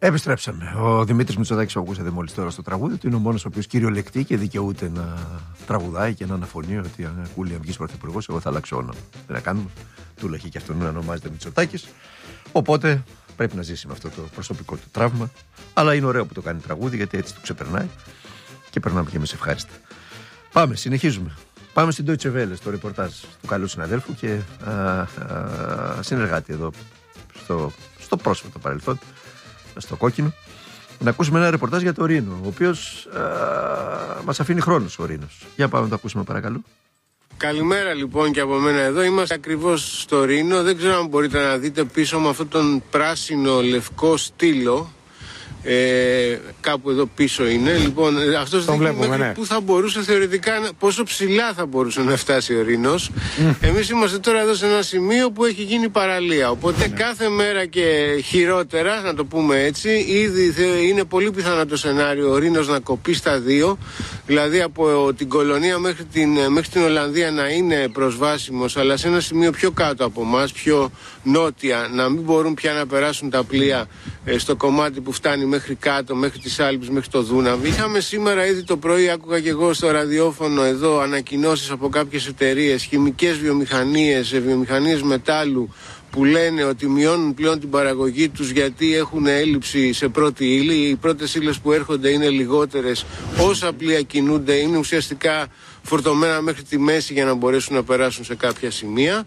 Επιστρέψαμε. Ο Δημήτρης Μητσοτάκης, που ακούσατε μόλις τώρα στο τραγούδι του, είναι ο μόνος ο οποίος κυριολεκτεί και δικαιούται να τραγουδάει και να αναφωνεί ότι αν Κούλι βγει πρωθυπουργός, εγώ θα αλλάξω όνομα. Δεν να κάνουμε. Τούλαχε και αυτόν να ονομάζεται Μητσοτάκης. Οπότε πρέπει να ζήσει με αυτό το προσωπικό του τραύμα. Αλλά είναι ωραίο που το κάνει τραγούδι, γιατί έτσι το ξεπερνάει και περνάμε και εμείς ευχάριστα. Πάμε, συνεχίζουμε. Πάμε στην Deutsche Welle, στο ρεπορτάζ του καλού συναδέλφου και συνεργάτη εδώ στο πρόσφατο παρελθόν, στο κόκκινο, να ακούσουμε ένα ρεπορτάζ για το Ρήνο, ο οποίος μας αφήνει χρόνος ο Ρήνος. Για πάμε να το ακούσουμε παρακαλώ. Καλημέρα λοιπόν και από μένα εδώ. Είμαστε ακριβώς στο Ρήνο. Δεν ξέρω αν μπορείτε να δείτε πίσω με αυτόν τον πράσινο λευκό στήλο. Κάπου εδώ πίσω είναι. Λοιπόν, αυτός δείχνει πού θα μπορούσε θεωρητικά, πόσο ψηλά θα μπορούσε να φτάσει ο Ρήνος. Εμείς είμαστε τώρα εδώ σε ένα σημείο που έχει γίνει παραλία. Οπότε κάθε μέρα και χειρότερα, να το πούμε έτσι. Ήδη είναι πολύ πιθανό το σενάριο ο Ρήνος να κοπεί στα δύο. Δηλαδή από την Κολονία μέχρι την Ολλανδία να είναι προσβάσιμος, αλλά σε ένα σημείο πιο κάτω από εμάς, πιο νότια, να μην μπορούν πια να περάσουν τα πλοία στο κομμάτι που φτάνει μέχρι κάτω, μέχρι τις Άλπεις, μέχρι το Δούναβι. Είχαμε σήμερα ήδη το πρωί, άκουγα και εγώ στο ραδιόφωνο εδώ, ανακοινώσεις από κάποιες εταιρείες, χημικές βιομηχανίες, βιομηχανίες μετάλλου, που λένε ότι μειώνουν πλέον την παραγωγή τους γιατί έχουν έλλειψη σε πρώτη ύλη. Οι πρώτες ύλες που έρχονται είναι λιγότερες. Όσα πλοία κινούνται είναι ουσιαστικά φορτωμένα μέχρι τη μέση για να μπορέσουν να περάσουν σε κάποια σημεία.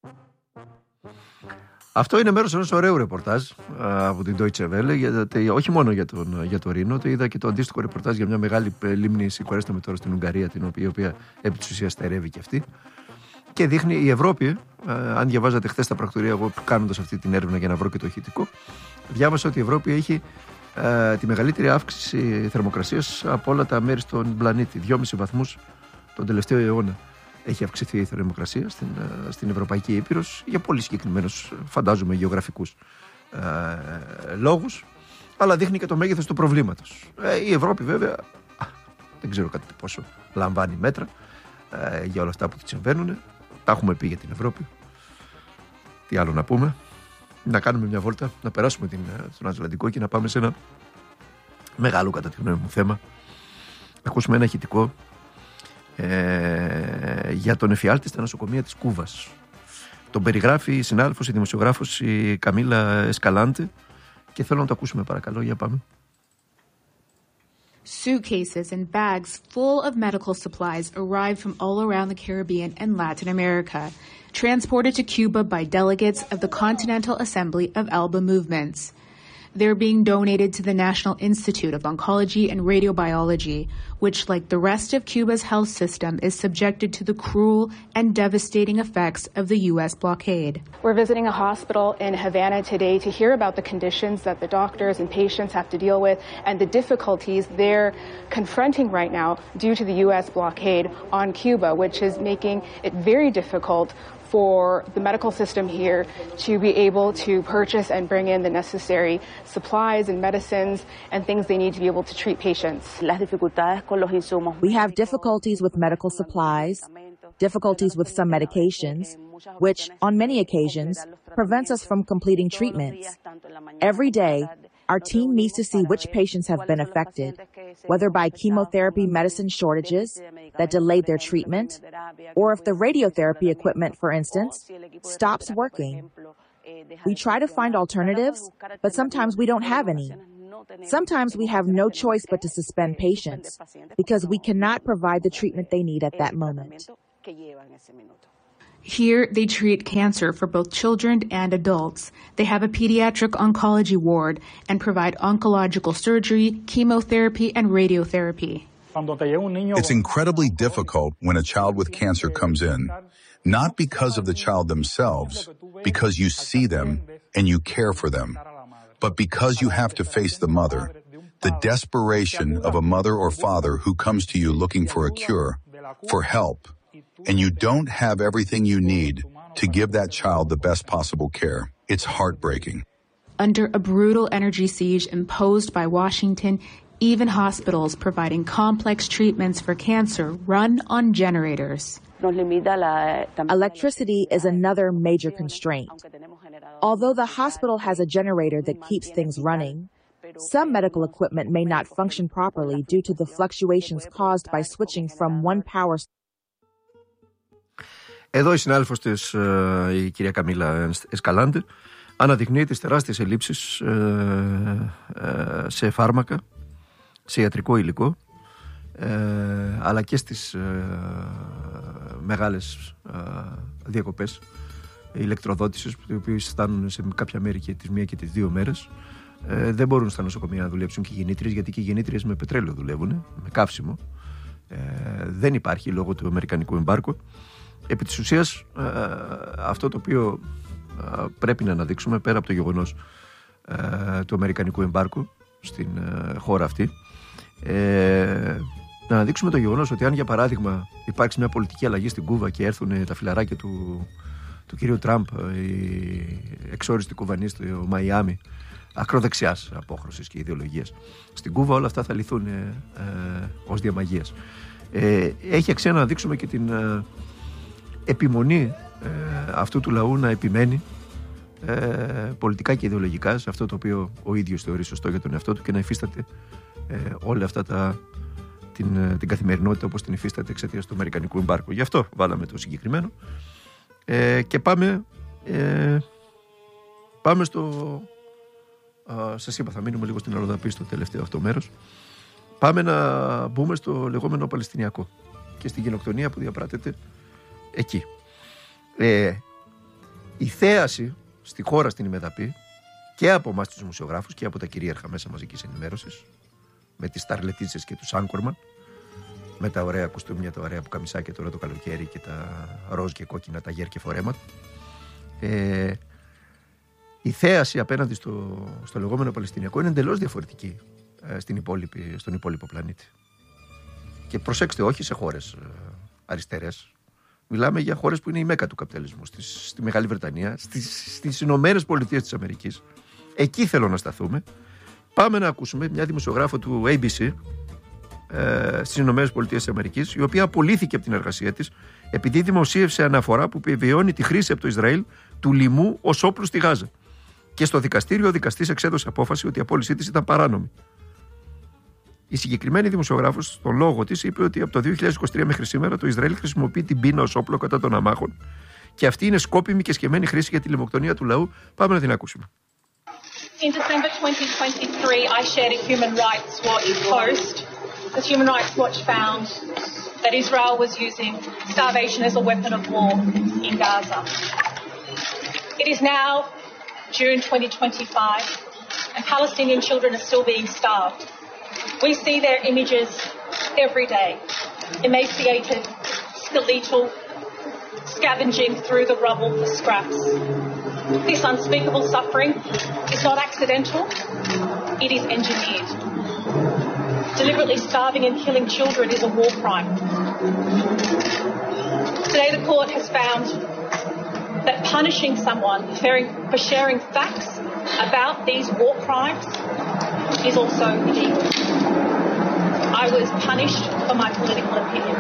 Αυτό είναι μέρος ενός ωραίου ρεπορτάζ από την Deutsche Welle, γιατί όχι μόνο για το Ρήνο, το είδα και το αντίστοιχο ρεπορτάζ για μια μεγάλη λίμνη, συγχωρέστε με τώρα, στην Ουγγαρία, η οποία επί της ουσίας στερεύει και αυτή. Και δείχνει η Ευρώπη, αν διαβάζατε χθες τα πρακτορία, εγώ κάνοντας αυτή την έρευνα για να βρω και το ηχητικό, διάβασα ότι η Ευρώπη έχει τη μεγαλύτερη αύξηση θερμοκρασίας από όλα τα μέρη στον πλανήτη. 2,5 βαθμούς τον τελευταίο αιώνα έχει αυξηθεί η θερμοκρασία στην Ευρωπαϊκή Ήπειρος για πολύ συγκεκριμένους, φαντάζομαι, γεωγραφικούς λόγους, αλλά δείχνει και το μέγεθος του προβλήματος. Η Ευρώπη βέβαια δεν ξέρω κατά πόσο λαμβάνει μέτρα για όλα αυτά που της συμβαίνουν. Τα έχουμε πει για την Ευρώπη. Τι άλλο να πούμε? Να κάνουμε μια βόλτα, να περάσουμε τον Ατλαντικό και να πάμε σε ένα μεγάλο, κατά τη γνώμη μου, θέμα. Να ακούσουμε ένα ηχητικό για τον εφιάλτη στα νοσοκομεία της Κούβας. Τον περιγράφει η συνάδελφος, η δημοσιογράφος, η Καμίλα Εσκαλάντε, και θέλω να το ακούσουμε παρακαλώ. Για πάμε. Suitcases and bags full of medical supplies arrived from all around the Caribbean and Latin America, transported to Cuba by delegates of the Continental Assembly of ALBA movements. They're being donated to the National Institute of Oncology and Radiobiology, which, like the rest of Cuba's health system, is subjected to the cruel and devastating effects of the U.S. blockade. We're visiting a hospital in Havana today to hear about the conditions that the doctors and patients have to deal with and the difficulties they're confronting right now due to the U.S. blockade on Cuba, which is making it very difficult for the medical system here to be able to purchase and bring in the necessary supplies and medicines and things they need to be able to treat patients. We have difficulties with medical supplies, difficulties with some medications, which on many occasions prevents us from completing treatments. Every day, our team needs to see which patients have been affected, whether by chemotherapy medicine shortages that delayed their treatment, or if the radiotherapy equipment, for instance, stops working. We try to find alternatives, but sometimes we don't have any. Sometimes we have no choice but to suspend patients because we cannot provide the treatment they need at that moment. Here, they treat cancer for both children and adults. They have a pediatric oncology ward and provide oncological surgery, chemotherapy, and radiotherapy. It's incredibly difficult when a child with cancer comes in, not because of the child themselves, because you see them and you care for them, but because you have to face the mother, the desperation of a mother or father who comes to you looking for a cure, for help, and you don't have everything you need to give that child the best possible care. It's heartbreaking. Under a brutal energy siege imposed by Washington, even hospitals providing complex treatments for cancer run on generators. Electricity is another major constraint. Although the hospital has a generator that keeps things running, Some medical equipment may not function properly due to the fluctuations caused by switching from one power. Εδώ η συνάδελφος της, η κυρία Καμίλα Εσκαλάντε, αναδεικνύει τις τεράστιες ελλείψεις σε φάρμακα, σε ιατρικό υλικό, αλλά και στις μεγάλες διακοπές ηλεκτροδότησης, οι οποίες φτάνουν σε κάποια μέρη και τις 1 και τις 2 μέρες. Δεν μπορούν στα νοσοκομεία να δουλέψουν και οι γεννήτριες, γιατί και οι γεννήτριες με πετρέλαιο δουλεύουν, με καύσιμο. Δεν υπάρχει λόγω του αμερικανικού εμπάρκου. Επί της ουσίας, αυτό το οποίο πρέπει να αναδείξουμε, πέρα από το γεγονός του αμερικανικού εμπάρκου στην χώρα αυτή, να αναδείξουμε το γεγονός ότι αν, για παράδειγμα, υπάρξει μια πολιτική αλλαγή στην Κούβα και έρθουν τα φιλαράκια του κυρίου Τραμπ, οι εξόριστοι κουβανοί στο Μαϊάμι, ακροδεξιάς απόχρωσης και ιδεολογίας, στην Κούβα όλα αυτά θα λυθούν ως διαμαγείας. Έχει αξία να αναδείξουμε και την επιμονή αυτού του λαού να επιμένει πολιτικά και ιδεολογικά σε αυτό το οποίο ο ίδιος θεωρεί σωστό για τον εαυτό του και να υφίσταται όλα αυτά την καθημερινότητα όπως την υφίσταται εξαιτίας του αμερικανικού εμπάρκου. Γι' αυτό βάλαμε το συγκεκριμένο και πάμε στο... Σας είπα, θα μείνουμε λίγο στην Αλοδαπή στο τελευταίο αυτό μέρος. Πάμε να μπούμε στο λεγόμενο Παλαιστινιακό και στην γενοκτονία που διαπράττεται εκεί. Η θέαση στη χώρα στην Ημεδαπή και από εμάς τους δημοσιογράφους και από τα κυρίαρχα μέσα μαζικής ενημέρωσης, με τις σταρλετίτσες και τους Άγκορμαν, με τα ωραία κουστούμια, τα ωραία πουκαμισάκια τώρα το καλοκαίρι και τα ροζ και κόκκινα ταγέρ και φορέματα. Η θέαση απέναντι στο λεγόμενο Παλαιστινιακό είναι εντελώς διαφορετική στον υπόλοιπο πλανήτη. Και προσέξτε, όχι σε χώρες αριστερές. Μιλάμε για χώρες που είναι η μέκα του καπιταλισμού. Στη Μεγάλη Βρετανία, στις Ηνωμένες Πολιτείες της Αμερικής. Εκεί θέλω να σταθούμε. Πάμε να ακούσουμε μια δημοσιογράφο του ABC στις Ηνωμένες Πολιτείες της Αμερικής, η οποία απολύθηκε από την εργασία της επειδή δημοσίευσε αναφορά που επιβεβαιώνει τη χρήση από το Ισραήλ του λοιμού ως όπλου στη Γάζα. Και στο δικαστήριο ο δικαστής εξέδωσε απόφαση ότι η απόλυσή της ήταν παράνομη. Η συγκεκριμένη δημοσιογράφος, στον λόγο της, είπε ότι από το 2023 μέχρι σήμερα το Ισραήλ χρησιμοποιεί την πείνα ως όπλο κατά των αμάχων και αυτή είναι σκόπιμη και σκεμμένη χρήση για τη λιμοκτονία του λαού. Πάμε να την ακούσουμε. In December 2023, I shared a Human Rights Watch post. The Human Rights Watch found that Israel was using starvation as a weapon of war in Gaza. It is now June 2025, and Palestinian children are still being starved. We see their images every day, emaciated, skeletal, scavenging through the rubble for scraps. This unspeakable suffering is not accidental, it is engineered. Deliberately starving and killing children is a war crime. Today the court has found that punishing someone for sharing facts about these war crimes is also illegal. I was punished for my political opinion.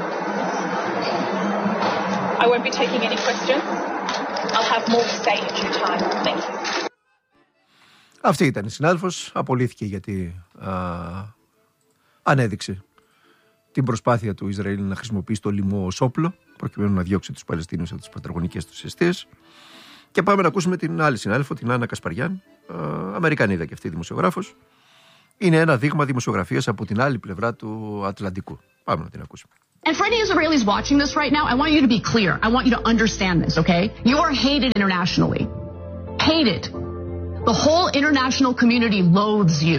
I won't be taking any questions. I'll have more to say in due time. Thank you. Αυτή ήταν η συνάδελφος, απολύθηκε γιατί ανέδειξε την προσπάθεια του Ισραήλ να χρησιμοποιήσει το λοιμό ως όπλο προκειμένου να διώξει τους Παλαιστίνιους από τις πατραγωνικές τους αιστείες. Και πάμε να ακούσουμε την άλλη συνάδελφο, την Άννα Κασπαριάν, Αμερικανίδα και αυτή δημοσιογράφος. Είναι ένα δείγμα δημοσιογραφίας από την άλλη πλευρά του Ατλαντικού. Πάμε να την ακούσουμε. And for any Israelis watching this right now, I want you to be clear. I want you to understand this, okay? You are hated internationally. Hated. The whole international community loathes you.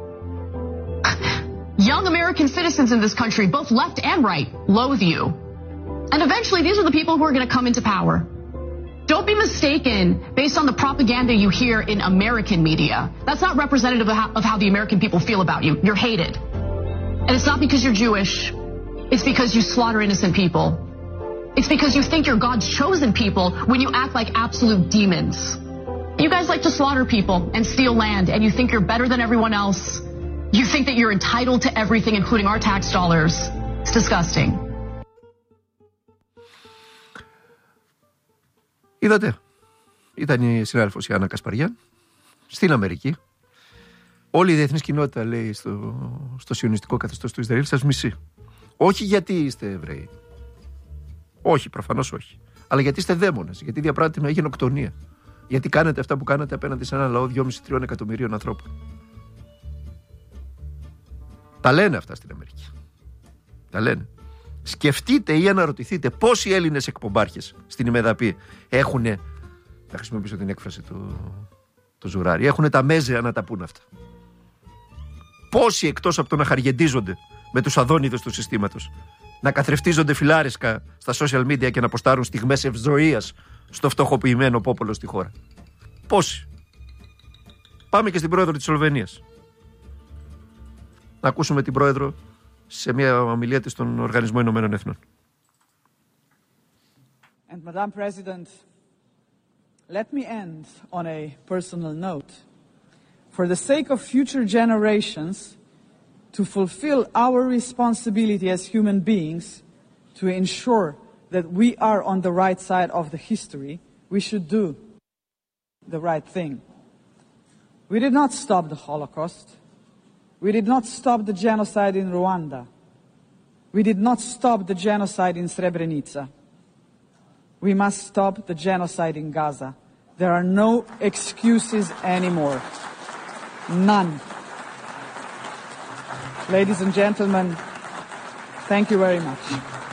Young American citizens in this country, both left and right, loathe you. And eventually, these are the people who are going to come into power. Don't be mistaken based on the propaganda you hear in American media. That's not representative of how the American people feel about you. You're hated. And it's not because you're Jewish. It's because you slaughter innocent people. It's because you think you're God's chosen people when you act like absolute demons. You guys like to slaughter people and steal land, and you think you're better than everyone else. You think that you're entitled to everything, including our tax dollars. It's disgusting. Είδατε, ήταν η συνάδελφος η Άννα Κασπαριάν στην Αμερική Όλη η διεθνής κοινότητα, λέει, στο σιωνιστικό καθεστώς του Ισραήλ, σας μισεί. Όχι γιατί είστε Εβραίοι. Όχι, προφανώς όχι. Αλλά γιατί είστε δαίμονες. Γιατί διαπράττετε μια γενοκτονία. Γιατί κάνετε αυτά που κάνετε απέναντι σε ένα λαό 2,5-3 εκατομμυρίων ανθρώπων. Τα λένε αυτά στην Αμερική. Τα λένε. Σκεφτείτε ή αναρωτηθείτε πόσοι Έλληνες εκπομπάρχες στην ημεδαπή έχουν, θα χρησιμοποιήσω την έκφραση του Ζουράρη, έχουν τα μέζεα να τα πούν αυτά. Πόσοι, εκτός από το να χαργεντίζονται με τους αδόνιδες του συστήματος, να καθρεφτίζονται φιλάρισκα στα social media και να ποστάρουν στιγμές ευζοίας στο φτωχοποιημένο πόπολο στη χώρα. Πόσοι. Πάμε και στην πρόεδρο της Σλοβενίας. Να ακούσουμε την πρόεδρο σε μια ομιλία της στον Οργανισμό Ηνωμένων Εθνών. And Madam President, let me end on a personal note. For the sake of future generations, to fulfill our responsibility as human beings, to ensure that we are on the right side of the history, we should do the right thing. We did not stop the Holocaust. We did not stop the genocide in Rwanda. We did not stop the genocide in Srebrenica. We must stop the genocide in Gaza. There are no excuses anymore. None. Ladies and gentlemen, thank you very much.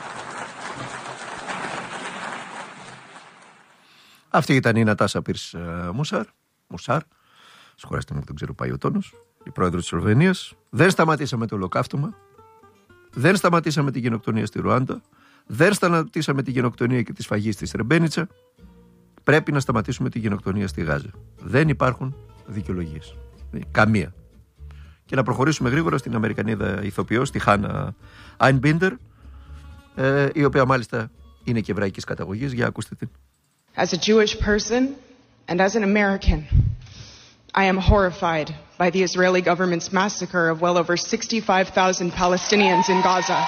Αυτή ήταν η Νατάσα Πίρς Μουσάρ. Συγχωρέστε μου που δεν ξέρω πάει ο τόνος. Η πρόεδρος της Σλοβενίας. Δεν σταματήσαμε το ολοκαύτωμα. Δεν σταματήσαμε τη γενοκτονία στη Ρουάντα. Δεν σταματήσαμε τη γενοκτονία και τη σφαγή στη Σρεμπένιτσα. Πρέπει να σταματήσουμε τη γενοκτονία στη Γάζα. Δεν υπάρχουν δικαιολογίες. Καμία. Και να προχωρήσουμε γρήγορα στην Αμερικανίδα ηθοποιό, στη Χάνα Άινμπίντερ, η οποία μάλιστα είναι και εβραϊκής καταγωγής. Για ακούστε την. As a Jewish person and as an American, I am horrified by the Israeli government's massacre of well over 65,000 Palestinians in Gaza.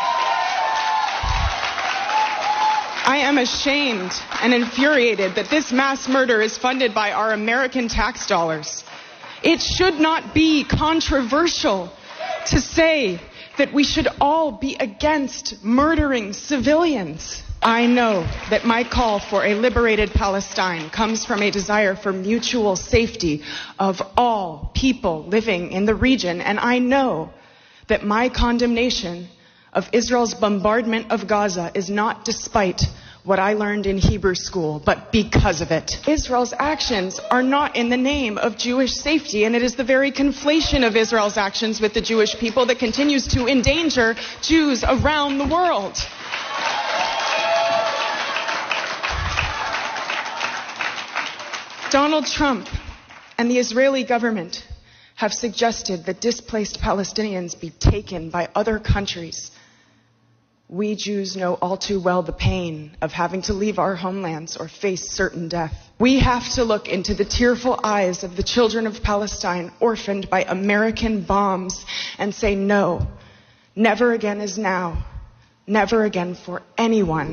I am ashamed and infuriated that this mass murder is funded by our American tax dollars. It should not be controversial to say that we should all be against murdering civilians. I know that my call for a liberated Palestine comes from a desire for mutual safety of all people living in the region, and I know that my condemnation of Israel's bombardment of Gaza is not despite what I learned in Hebrew school, but because of it. Israel's actions are not in the name of Jewish safety, and it is the very conflation of Israel's actions with the Jewish people that continues to endanger Jews around the world. Donald Trump and the Israeli government have suggested that displaced Palestinians be taken by other countries. We Jews know all too well the pain of having to leave our homelands or face certain death. We have to look into the tearful eyes of the children of Palestine orphaned by American bombs and say no, never again is now, never again for anyone.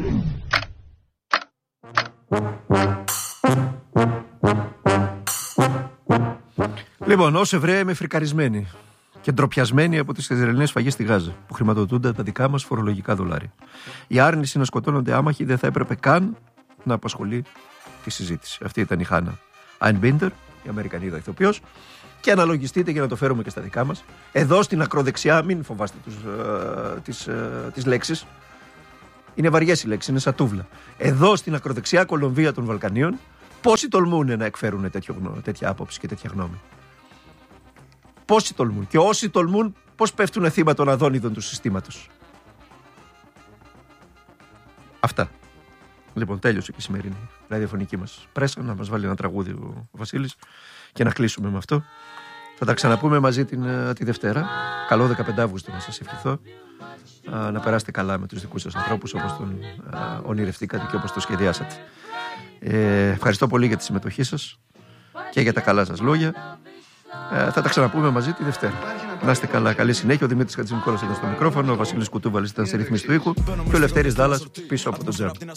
Λοιπόν, ως Εβραία είμαι φρικαρισμένη και ντροπιασμένοι από τις Ισραηλινές σφαγές στη Γάζα, που χρηματοδοτούνται τα δικά μας φορολογικά δολάρια. Η άρνηση να σκοτώνονται άμαχοι δεν θα έπρεπε καν να απασχολεί τη συζήτηση. Αυτή ήταν η Χάνα Άινμπίντερ, η Αμερικανίδα ηθοποιός. Και αναλογιστείτε, για να το φέρουμε και στα δικά μας, εδώ στην ακροδεξιά, μην φοβάστε τις λέξεις. Είναι βαριές οι λέξεις, είναι σατούβλα. Εδώ στην ακροδεξιά Κολομβία των Βαλκανίων, πόσοι τολμούν να εκφέρουν τέτοια άποψη και τέτοια γνώμη. Πόσοι τολμούν. Και όσοι τολμούν, πώς πέφτουν θύμα των αδόνιδων του συστήματος. Αυτά. Λοιπόν, τέλειωσε και η σημερινή ραδιοφωνική μας πρέσα. Να μας βάλει ένα τραγούδι ο Βασίλης και να κλείσουμε με αυτό. Θα τα ξαναπούμε μαζί τη Δευτέρα. Καλό 15 Αύγουστο να σας ευχηθώ. Να περάσετε καλά με τους δικούς σας ανθρώπους, όπως τον ονειρευτήκατε και όπως το σχεδιάσατε. Ευχαριστώ πολύ για τη συμμετοχή σας και για τα καλά σας λόγια. Θα τα ξαναπούμε μαζί τη Δευτέρα. Να είστε καλά, καλή συνέχεια. Ο Δημήτρης Χατζημικόλας ήταν στο μικρόφωνο, ο Βασίλης Κουτούβαλης ήταν σε ρυθμίση του ήχου και ο Λευτέρης Δάλλας πίσω από τον Τζέρν.